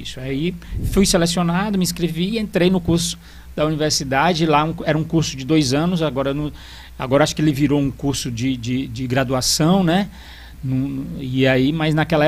isso. Aí fui selecionado, me inscrevi, entrei no curso da universidade. Lá era um curso de 2 anos, agora acho que ele virou um curso de graduação, né? E aí, mas naquela